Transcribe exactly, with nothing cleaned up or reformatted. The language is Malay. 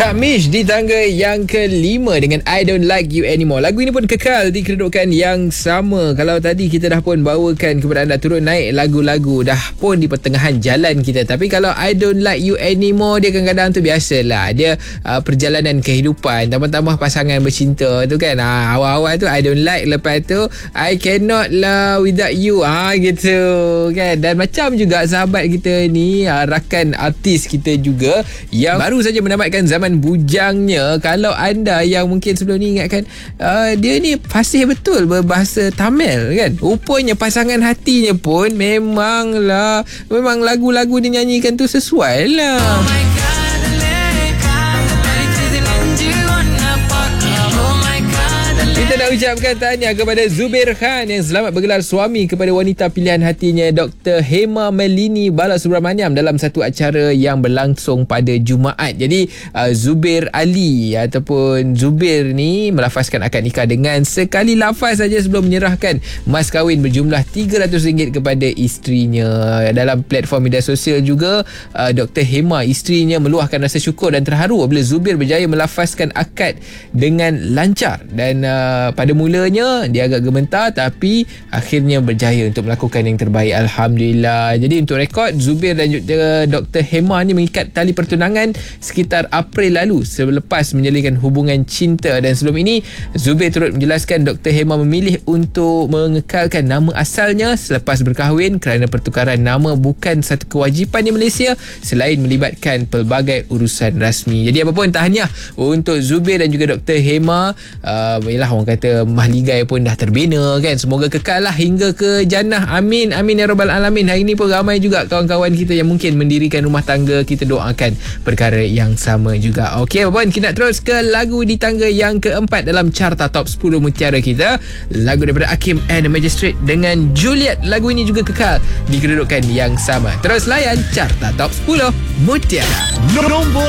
Ya, Mish di tangga yang kelima dengan I Don't Like You Anymore. Lagu ini pun kekal di kedudukan yang sama. Kalau tadi kita dah pun bawakan kepada anda turun naik lagu-lagu, dah pun di pertengahan jalan kita. Tapi kalau I Don't Like You Anymore, dia kadang-kadang tu biasalah. Dia uh, perjalanan kehidupan, tambah-tambah pasangan bercinta tu kan. Uh, awal-awal tu I don't like, lepas tu I cannot lah without you. Ah uh, gitu kan. Dan macam juga sahabat kita ni, uh, rakan artis kita juga yang baru saja menamatkan zaman bujangnya. Kalau anda yang mungkin sebelum ni ingatkan, uh, dia ni fasih betul berbahasa Tamil kan. Rupanya pasangan hatinya pun memanglah, memang lagu-lagu dia nyanyikan tu sesuai lah. Oh my God. Kita nak ucapkan tahniah kepada Zubir Khan yang selamat bergelar suami kepada wanita pilihan hatinya Doktor Hema Melini Balasubramaniam dalam satu acara yang berlangsung pada Jumaat. Jadi uh, Zubir Ali ataupun Zubir ni melafazkan akad nikah dengan sekali lafaz saja sebelum menyerahkan mas kahwin berjumlah tiga ratus ringgit kepada isterinya. Dalam platform media sosial juga, uh, Doktor Hema, isterinya, meluahkan rasa syukur dan terharu apabila Zubir berjaya melafazkan akad dengan lancar. Dan uh, pada mulanya dia agak gementar, tapi akhirnya berjaya untuk melakukan yang terbaik, alhamdulillah. Jadi untuk rekod, Zubir dan juga Doktor Hema ni mengikat tali pertunangan sekitar April lalu selepas menjalinkan hubungan cinta. Dan sebelum ini Zubir turut menjelaskan Doktor Hema memilih untuk mengekalkan nama asalnya selepas berkahwin kerana pertukaran nama bukan satu kewajipan di Malaysia selain melibatkan pelbagai urusan rasmi. Jadi apa pun, tahniah untuk Zubir dan juga Doktor Hema. uh, Yalah, orang kata mahligai pun dah terbina kan. Semoga kekal lah hingga ke jannah. Amin, amin ya rabbal alamin. Hari ni pun ramai juga kawan-kawan kita yang mungkin mendirikan rumah tangga. Kita doakan perkara yang sama juga. Okey, apa-apa, kita nak terus ke lagu di tangga yang keempat dalam carta top sepuluh mutiara kita. Lagu daripada Hakim and the Magistrate dengan Juliet. Lagu ini juga kekal di kedudukan yang sama. Terus layan carta top sepuluh mutiara. Nombor